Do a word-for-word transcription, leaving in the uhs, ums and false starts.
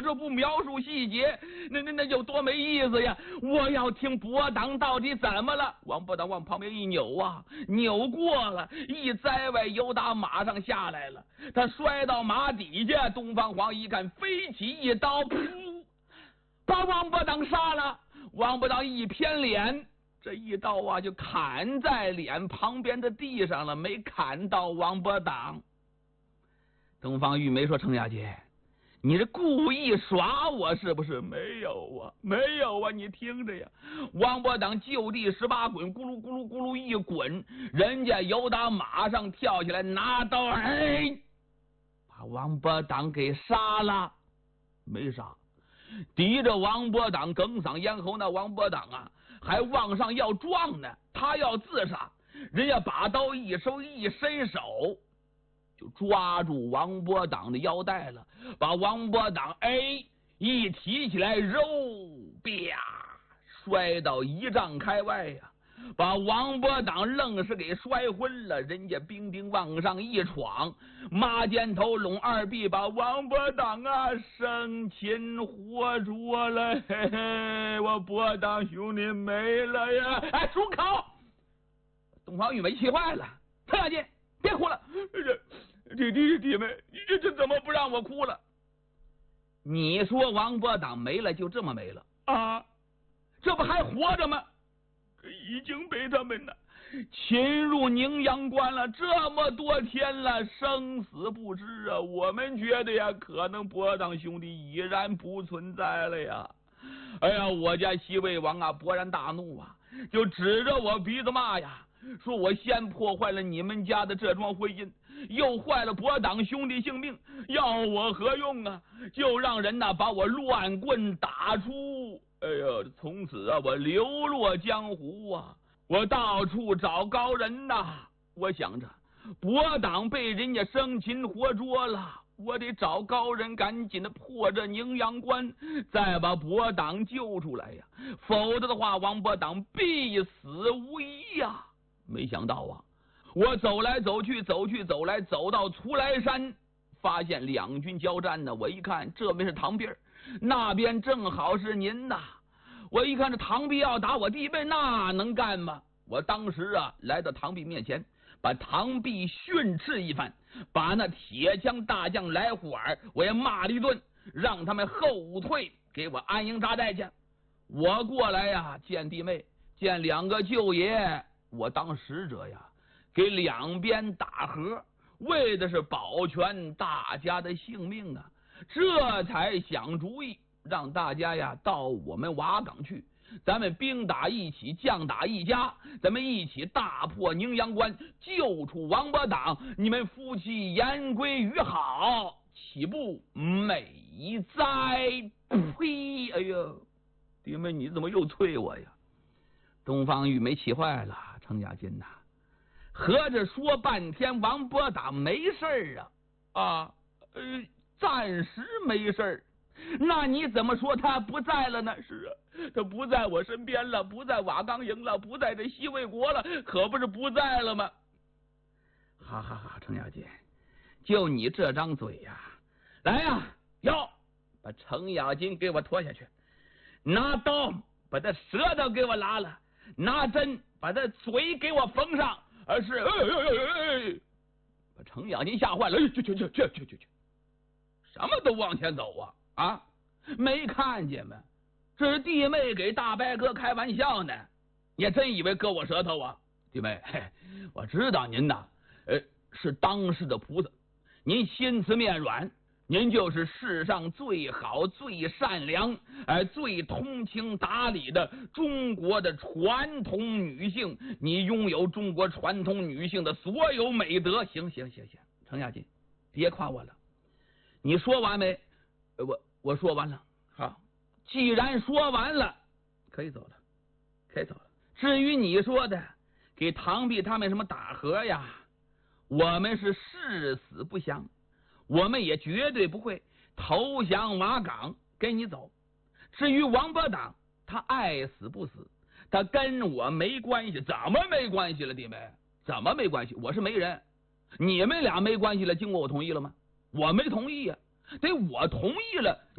说不描述细节，那那那有多没意思呀！我要听伯当到底怎么了。王伯当往旁边一扭啊，扭过了，一栽歪，由打马上下来了。他摔到马底下，东方黄一看，飞起一刀，噗，把王伯当杀了。王伯当一偏脸，这一刀啊就砍在脸旁边的地上了，没砍到王伯当。东方玉梅说：“程家姐，你是故意耍我是不是？”“没有啊，没有啊，你听着呀。”王伯当就地十八滚，咕噜咕噜咕噜一滚，人家由打马上跳起来，拿刀，哎，把王伯当给杀了。没杀，敌着王伯当哽嗓咽喉，那王伯当啊还往上要撞呢，他要自杀，人家把刀一收，一伸手就抓住王伯当的腰带了，把王伯当哎一提起来，肉啪摔到一丈开外呀、啊，把王伯当愣是给摔昏了。人家兵丁往上一闯，马肩头拢二臂，把王伯当啊生擒活捉了。嘿嘿，我伯当兄弟没了呀！哎，住口！东方玉梅气坏了，程小姐别哭了，这这这弟妹，你这这怎么不让我哭了？你说王伯当没了，就这么没了啊？这不还活着吗？已经被他们呢侵入宁阳关了，这么多天了，生死不知啊！我们觉得呀，可能伯当兄弟已然不存在了呀！哎呀，我家西魏王啊，勃然大怒啊，就指着我鼻子骂呀，说我先破坏了你们家的这桩婚姻，又坏了伯当兄弟性命，要我何用啊？就让人呐把我乱棍打出。哎呀，从此啊，我流落江湖啊，我到处找高人呐。我想着，伯当被人家生擒活捉了，我得找高人，赶紧的破这宁阳关，再把伯当救出来呀，否则的话，王伯当必死无疑呀。没想到啊，我走来走去，走去走来，走到徂来山，发现两军交战呢。我一看，这边是唐兵，那边正好是您呐。我一看这唐弼要打我弟妹，那能干吗？我当时啊来到唐弼面前，把唐弼训斥一番，把那铁枪大将来虎耳我也骂了一顿，让他们后退，给我安营扎寨去。我过来呀见弟妹，见两个舅爷，我当使者呀，给两边打和，为的是保全大家的性命啊，这才想主意让大家呀到我们瓦岗去，咱们兵打一起，将打一家，咱们一起大破宁阳关，救出王伯当，你们夫妻言归于好，岂不美哉？呸！哎呦，弟妹你怎么又催我呀？东方玉梅气坏了，程家金呐、啊，合着说半天王伯当没事啊啊，呃，暂时没事，那你怎么说他不在了呢？是啊，他不在我身边了，不在瓦岗营了，不在这西魏国了，可不是不在了吗？哈哈哈，程咬金，就你这张嘴呀、啊，来呀、啊，哟，把程咬金给我拖下去，拿刀把他舌头给我拉了，拿针把他嘴给我缝上，而是哎哎哎哎，把程咬金吓坏了，去去去去去去去，什么都往前走啊！啊，没看见吗？这是弟妹给大伯哥开玩笑呢，你也真以为割我舌头啊？弟妹，嘿，我知道您呐，呃，是当世的菩萨，您心慈面软，您就是世上最好、最善良、呃、最通情达理的中国的传统女性，你拥有中国传统女性的所有美德。行行行行，程咬金，别夸我了，你说完没？我我说完了。好，既然说完了，可以走了，可以走了。至于你说的给唐弼他们什么打和呀，我们是誓死不降，我们也绝对不会投降瓦岗跟你走。至于王伯当，他爱死不死，他跟我没关系。怎么没关系了，弟妹？怎么没关系？我是媒人，你们俩没关系了，经过我同意了吗？我没同意呀、啊，得我同意了。